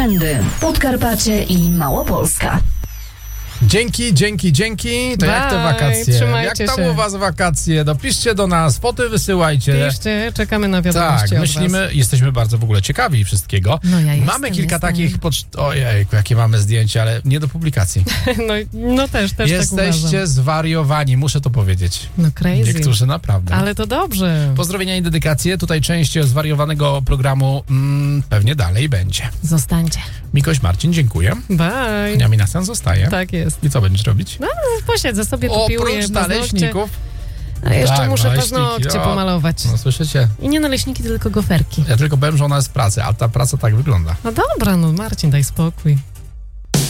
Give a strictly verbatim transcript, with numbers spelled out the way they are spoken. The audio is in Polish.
Trendy, Podkarpacie i Małopolska. Dzięki, dzięki, dzięki. To Bye, jak te wakacje? trzymajcie Jak tam się. u was wakacje? Dopiszcie do nas, foty wysyłajcie. Piszcie, czekamy na wiadomości Tak, od myślimy, was. jesteśmy bardzo w ogóle ciekawi wszystkiego. No ja jestem, Mamy kilka jestem. takich, pocz- ojejku, jakie mamy zdjęcia, ale nie do publikacji. No, no też, też tak Jesteście uważam. zwariowani, muszę to powiedzieć. No crazy. Niektórzy naprawdę. Ale to dobrze. Pozdrowienia i dedykacje. Tutaj część zwariowanego programu mm, pewnie dalej będzie. Zostańcie. Mikoś Marcin, dziękuję. Bye. Jami Nasan zostaje. Tak jest. I co będziesz robić? No, posiedzę sobie, tu piłuję Oprócz paznokcie. naleśników. A jeszcze Tak, muszę naleśniki, paznokcie o. pomalować. No słyszycie? I nie naleśniki, tylko goferki. Ja tylko powiem, że ona jest w pracy, a ta praca tak wygląda. No dobra, no Marcin, daj spokój.